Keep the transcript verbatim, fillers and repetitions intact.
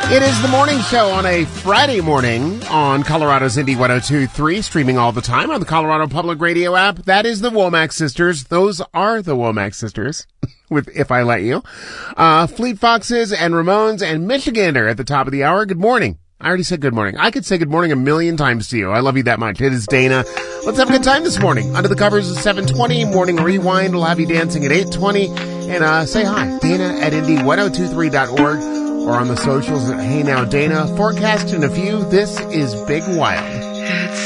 It is the morning show on a Friday morning on Colorado's Indie one oh two point three, streaming all the time on the Colorado Public Radio app. That is the Womack Sisters. Those are the Womack Sisters, with If I Let You. Uh, Fleet Foxes and Ramones and Michigander at the top of the hour. Good morning. I already said good morning. I could say good morning a million times to you. I love you that much. It is Dana. Let's have a good time this morning. Under the covers is seven twenty. Morning Rewind will have you dancing at eight twenty. And uh, say hi. Dana at indie ten twenty-three dot org. Or on the socials at Hey Now Dana. Forecast in a few. This is Big Wild.